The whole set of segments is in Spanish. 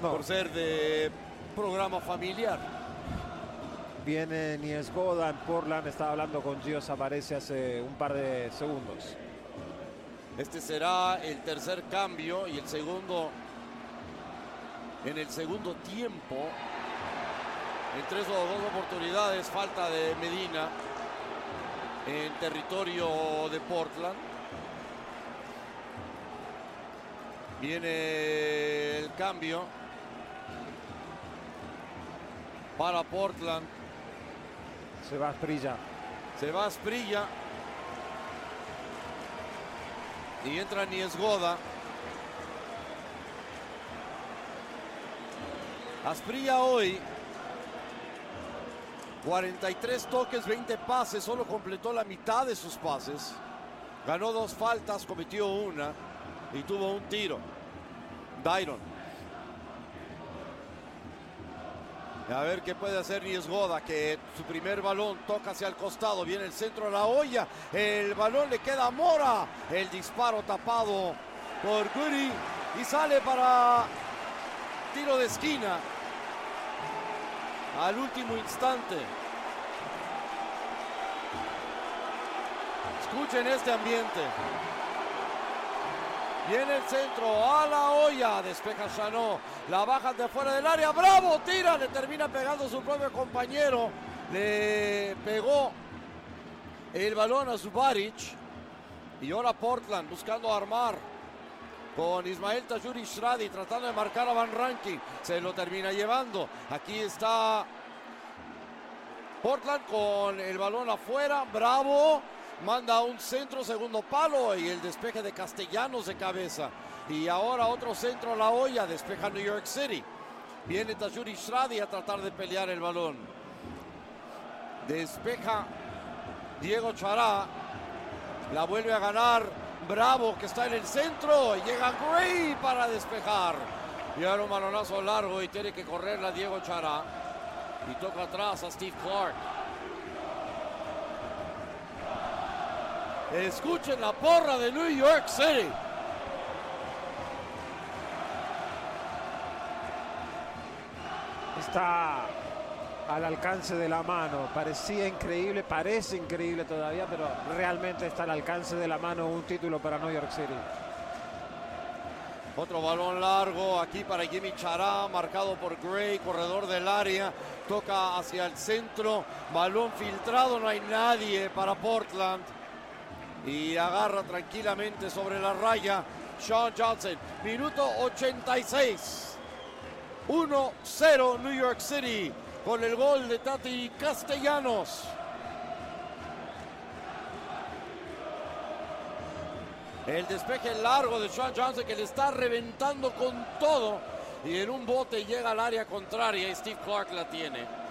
No. por ser de programa familiar. Viene Niezgoda en Portland. Estaba hablando con Gio Savarese hace un par de segundos. Este será el tercer cambio y el segundo en el segundo tiempo. En 3 o 2 oportunidades, falta de Medina en territorio de Portland. Viene el cambio para Portland. Se va Asprilla. Se va Asprilla. Y entra Niezgoda. Asprilla hoy 43 toques, 20 pases, solo completó la mitad de sus pases. Ganó 2 faltas, cometió una y tuvo un tiro. Dairon. A ver qué puede hacer Niezgoda, que su primer balón toca hacia el costado. Viene el centro de la olla. El balón le queda a Mora. El disparo tapado por Goody. Y sale para tiro de esquina. Al último instante. Escuchen este ambiente. Viene el centro a la olla. Despeja Chanot. La bajan de fuera del área. ¡Bravo! Tira. Le termina pegando su propio compañero. Le pegó el balón a Zubaric. Y ahora Portland buscando armar con Ismael Tajouri-Shradi tratando de marcar a Van Rankin. Se lo termina llevando. Aquí está Portland con el balón afuera. Bravo. Manda un centro, segundo palo y el despeje de Castellanos de cabeza. Y ahora otro centro a la olla. Despeja New York City. Viene Tajouri-Shradi a tratar de pelear el balón. Despeja Diego Chará. La vuelve a ganar Bravo, que está en el centro. Y llega Gray para despejar. Y ahora un balonazo largo y tiene que correrla Diego Chará. Y toca atrás a Steve Clark. Escuchen la porra de New York City. Está al alcance de la mano. Parecía increíble, parece increíble todavía, pero realmente está al alcance de la mano un título para New York City. Otro balón largo aquí para Jimmy Chará, marcado por Gray, corredor del área. Toca hacia el centro, balón filtrado, no hay nadie para Portland. Y agarra tranquilamente sobre la raya Sean Johnson. Minuto 86. 1-0 New York City con el gol de Tati Castellanos. El despeje largo de Sean Johnson, que le está reventando con todo. Y en un bote llega al área contraria y Steve Clark la tiene.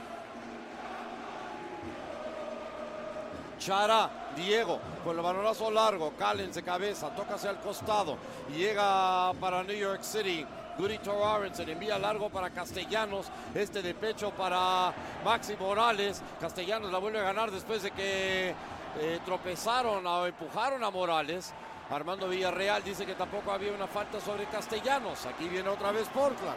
Chará, Diego, con el balonazo largo, Callens de cabeza, toca hacia el costado, y llega para New York City. Goody Aronson envía largo para Castellanos, este de pecho para Maxi Morales. Castellanos la vuelve a ganar después de que tropezaron o empujaron a Morales. Armando Villarreal dice que tampoco había una falta sobre Castellanos. Aquí viene otra vez Portland.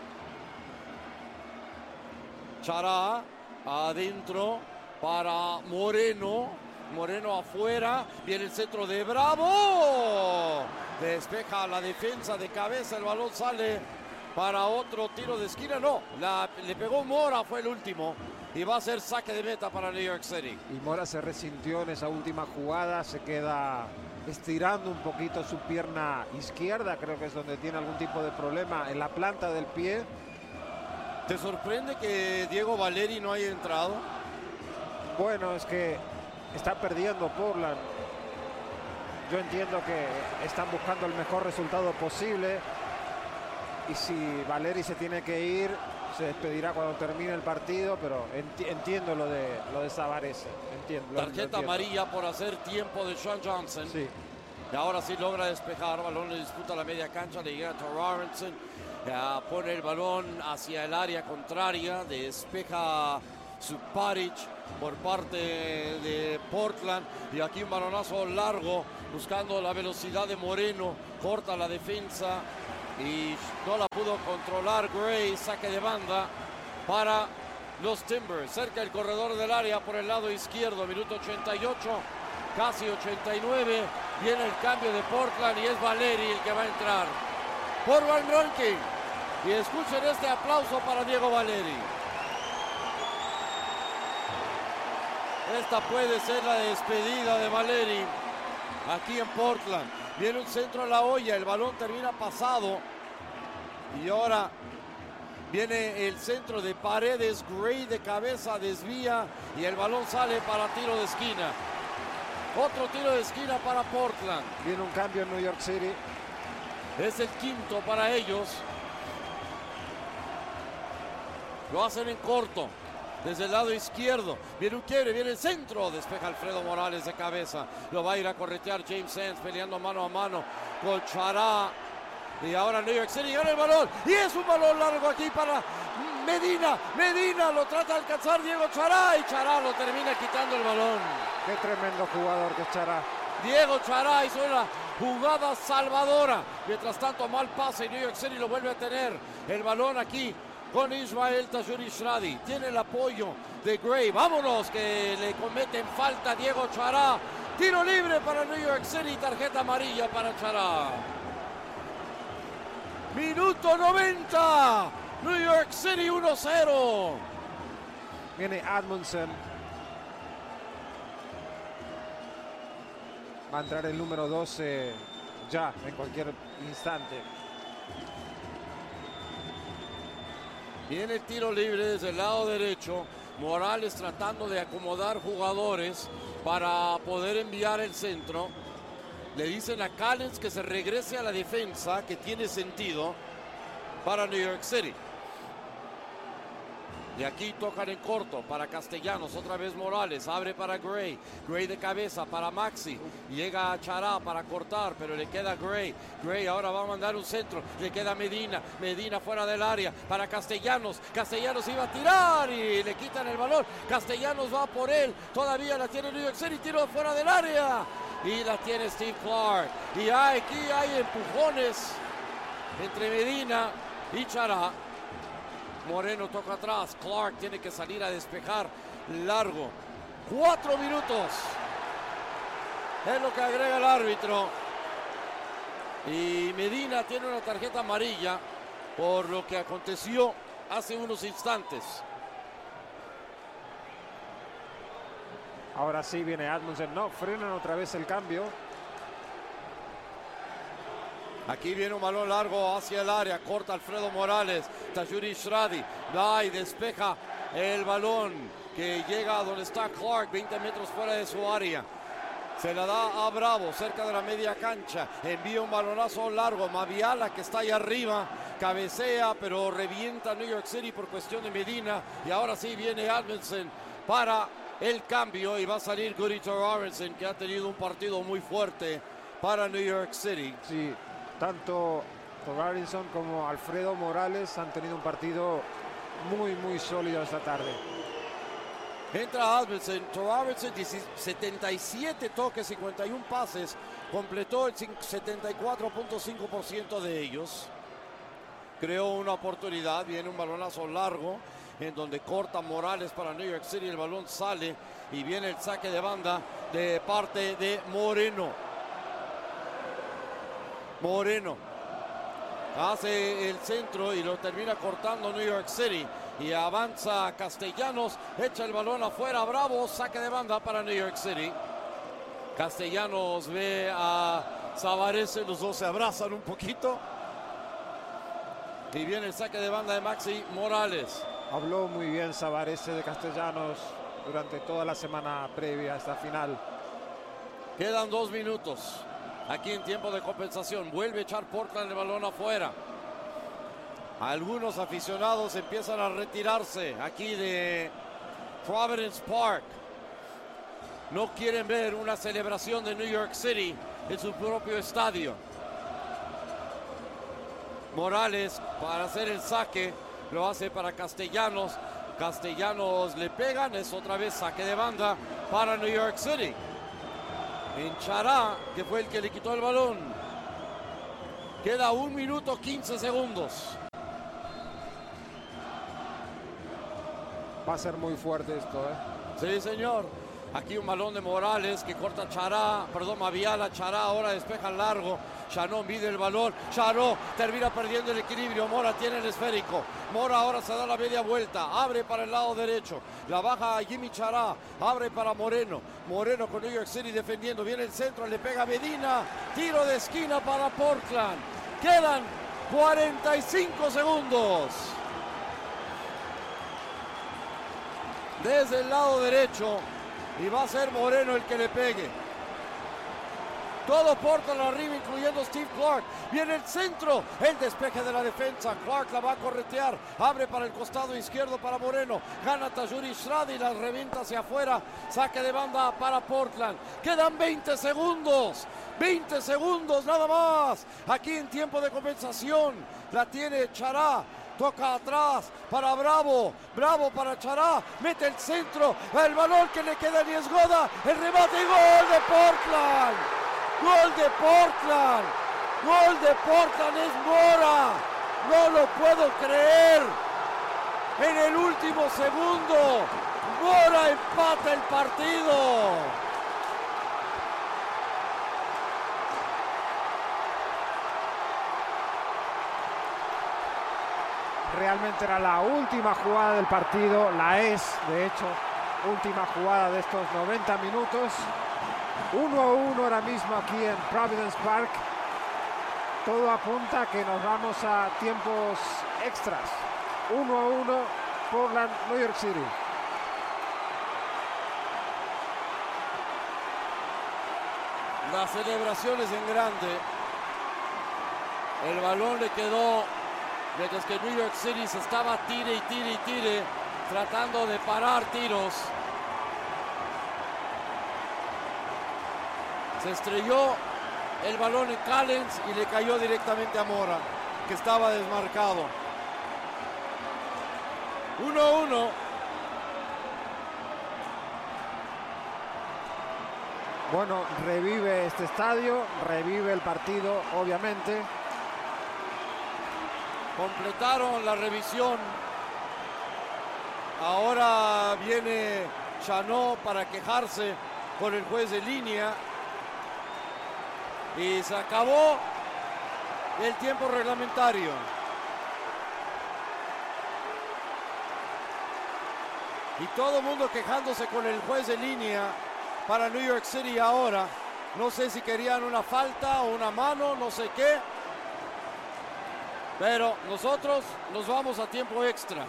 Chará adentro para Moreno. Moreno afuera. Viene el centro de Bravo. Despeja la defensa de cabeza. El balón sale para otro tiro de esquina. No, le pegó Mora, fue el último. Y va a ser saque de meta para New York City. Y Mora se resintió en esa última jugada. Se queda estirando un poquito su pierna izquierda. Creo que es donde tiene algún tipo de problema en la planta del pie. ¿Te sorprende que Diego Valeri no haya entrado? Bueno, es que está perdiendo Portland. Yo entiendo que están buscando el mejor resultado posible. Y si Valeri se tiene que ir, se despedirá cuando termine el partido, pero entiendo lo de Savarese. Tarjeta amarilla por hacer tiempo de Sean Johnson. Sí. Y ahora sí logra despejar. Balón le disputa la media cancha. Le llega a Aronson. Pone el balón hacia el área contraria. Despeja Zubaric por parte de Portland. Y aquí un balonazo largo buscando la velocidad de Moreno. Corta la defensa y no la pudo controlar Gray. Saque de banda para los Timbers, cerca del corredor del área por el lado izquierdo. Minuto 88, casi 89. Viene el cambio de Portland y es Valeri el que va a entrar por Van Bronckhorst. Y escuchen este aplauso para Diego Valeri. Esta puede ser la despedida de Valeri aquí en Portland. Viene un centro a la olla, el balón termina pasado. Y ahora viene el centro de Paredes. Gray de cabeza desvía y el balón sale para tiro de esquina. Otro tiro de esquina para Portland. Viene un cambio en New York City. Es el quinto para ellos. Lo hacen en corto. Desde el lado izquierdo, viene un quiebre, viene el centro, despeja Alfredo Morales de cabeza, lo va a ir a corretear James Sands peleando mano a mano con Chará. Y ahora New York City gana el balón, y es un balón largo aquí para Medina lo trata de alcanzar Diego Chará, y Chará lo termina quitando el balón. Qué tremendo jugador que es Chará. Diego Chará hizo una jugada salvadora, mientras tanto mal pase y New York City lo vuelve a tener el balón aquí con Ismael Tajouri-Shradi. Tiene el apoyo de Gray. Vámonos, que le cometen falta Diego Chará. Tiro libre para New York City. Tarjeta amarilla para Chará. Minuto 90. New York City 1-0. Viene Admundson. Va a entrar el número 12 ya, en cualquier instante. Viene el tiro libre desde el lado derecho. Morales tratando de acomodar jugadores para poder enviar el centro. Le dicen a Callens que se regrese a la defensa, que tiene sentido para New York City. Y aquí tocan en corto para Castellanos, otra vez Morales, abre para Gray, Gray de cabeza para Maxi, llega a Chará para cortar, pero le queda Gray, Gray ahora va a mandar un centro, le queda Medina fuera del área para Castellanos, Castellanos iba a tirar y le quitan el balón, Castellanos va por él, todavía la tiene New York City, tiro fuera del área, y la tiene Steve Clark, y aquí hay empujones entre Medina y Chará. Moreno toca atrás, Clark tiene que salir a despejar largo. 4 minutos es lo que agrega el árbitro. Y Medina tiene una tarjeta amarilla por lo que aconteció hace unos instantes. Ahora sí viene Admundson. No, frenan otra vez el cambio. Aquí viene un balón largo hacia el área, corta Alfredo Morales, Tajouri-Shradi, va y despeja el balón que llega a donde está Clark, 20 metros fuera de su área. Se la da a Bravo, cerca de la media cancha, envía un balonazo largo, Maviala que está ahí arriba, cabecea, pero revienta New York City por cuestión de Medina, y ahora sí viene Admundson para el cambio, y va a salir Guri Torarensen, que ha tenido un partido muy fuerte para New York City. Sí. Tanto Torarensen como Alfredo Morales han tenido un partido muy sólido esta tarde. Entra Admundson, Torarensen 77 toques, 51 pases, completó el 74.5% de ellos. Creó una oportunidad, viene un balonazo largo en donde corta Morales para New York City, el balón sale y viene el saque de banda de parte de Moreno. Moreno hace el centro y lo termina cortando New York City, y avanza Castellanos, echa el balón afuera, Bravo, saque de banda para New York City. Castellanos ve a Savarese, los dos se abrazan un poquito y viene el saque de banda de Maxi Morales. Habló muy bien Savarese de Castellanos durante toda la semana previa a esta final. Quedan 2 minutos. Aquí en tiempo de compensación, vuelve a echar Portland el balón afuera. Algunos aficionados empiezan a retirarse aquí de Providence Park. No quieren ver una celebración de New York City en su propio estadio. Morales para hacer el saque, lo hace para Castellanos. Castellanos le pegan, es otra vez saque de banda para New York City. En Chará, que fue el que le quitó el balón. Queda 1 minuto 15 segundos. Va a ser muy fuerte esto, ¿eh? Sí, señor. Aquí un balón de Morales que corta Maviala. Chará ahora despeja largo. Chanó mide el balón. Chanó termina perdiendo el equilibrio. Mora tiene el esférico. Mora ahora se da la media vuelta. Abre para el lado derecho. La baja a Yimi Chará. Abre para Moreno. Moreno con New York City defendiendo. Viene el centro. Le pega Medina. Tiro de esquina para Portland. Quedan 45 segundos. Desde el lado derecho. Y va a ser Moreno el que le pegue. Todo Portland arriba, incluyendo Steve Clark. Viene el centro, el despeje de la defensa. Clark la va a corretear. Abre para el costado izquierdo para Moreno. Gana Tajuri Shradi y la revienta hacia afuera. Saque de banda para Portland. Quedan 20 segundos. 20 segundos nada más. Aquí en tiempo de compensación. La tiene Chará. Toca atrás para Bravo. Bravo para Chará. Mete el centro. El balón que le queda a Niesgoda. El remate y gol de Portland. Gol de Portland. Gol de Portland es Mora. No lo puedo creer. En el último segundo. Mora empata el partido. Realmente era la última jugada del partido, la es, de hecho, última jugada de estos 90 minutos. 1-1 ahora mismo aquí en Providence Park. Todo apunta a que nos vamos a tiempos extras. 1-1, Portland, New York City. Las celebraciones en grande. El balón le quedó. Mientras que New York City se estaba tire, tratando de parar tiros. Se estrelló el balón en Callens y le cayó directamente a Mora, que estaba desmarcado. 1-1. Bueno, revive este estadio, revive el partido, obviamente. Completaron la revisión. Ahora viene Chanó para quejarse con el juez de línea. Y se acabó el tiempo reglamentario. Y todo el mundo quejándose con el juez de línea para New York City ahora. No sé si querían una falta o una mano, no sé qué. Pero nosotros nos vamos a tiempo extra.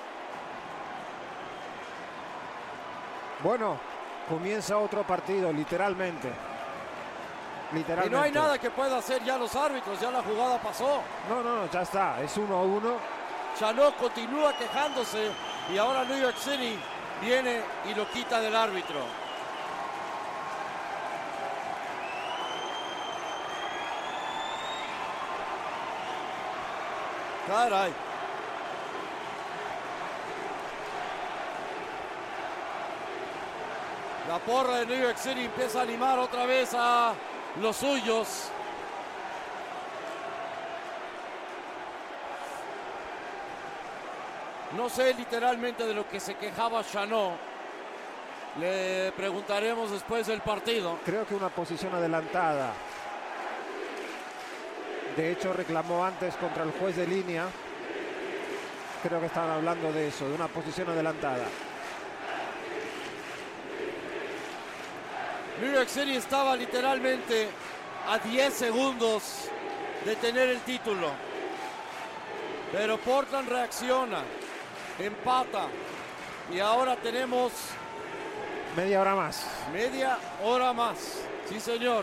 Bueno, comienza otro partido, literalmente. Y no hay nada que pueda hacer ya los árbitros, ya la jugada pasó. No, ya está, es 1-1. Chanó continúa quejándose y ahora New York City viene y lo quita del árbitro. Caray. La porra de New York City empieza a animar otra vez a los suyos. No sé literalmente de lo que se quejaba Chanó. Le preguntaremos después del partido. Creo que una posición adelantada. De hecho, reclamó antes contra el juez de línea. Creo que estaban hablando de eso, de una posición adelantada. New York City estaba literalmente a 10 segundos de tener el título. Pero Portland reacciona, empata. Y ahora tenemos... media hora más. Media hora más, sí señor.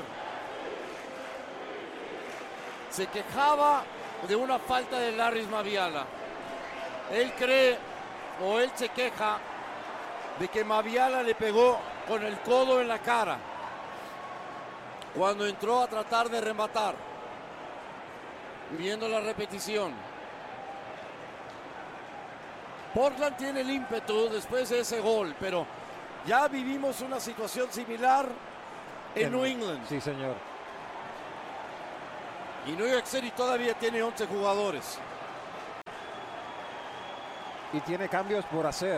Se quejaba de una falta de Larry Maviala. Él cree, o él se queja, de que Maviala le pegó con el codo en la cara cuando entró a tratar de rematar. Viendo la repetición. Portland tiene el ímpetu después de ese gol, pero ya vivimos una situación similar en New England. Sí, señor. Y New York City todavía tiene 11 jugadores. Y tiene cambios por hacer.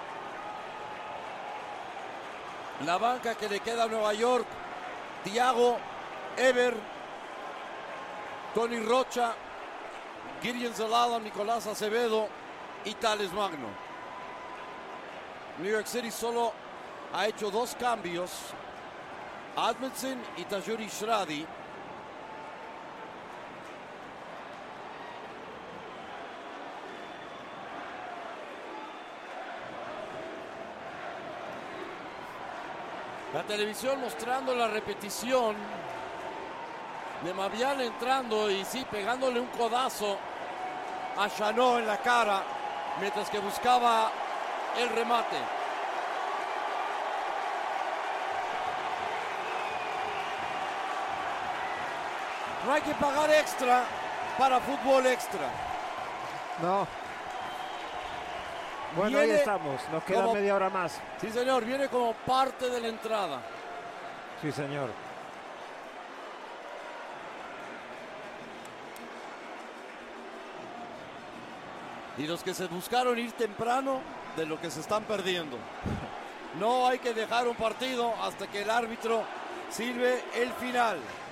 La banca que le queda a Nueva York: Thiago, Ever, Tony Rocha, Gideon Zelada, Nicolás Acevedo y Tales Magno. New York City solo ha hecho 2 cambios: Admundson y Tajuri Shradi. La televisión mostrando la repetición de Mavial entrando y sí, pegándole un codazo a Chanot en la cara mientras que buscaba el remate. No hay que pagar extra para fútbol extra. No. Bueno, ahí estamos. Nos queda media hora más. Sí, señor. Viene como parte de la entrada. Sí, señor. Y los que se buscaron ir temprano, de lo que se están perdiendo. No hay que dejar un partido hasta que el árbitro sirve el final.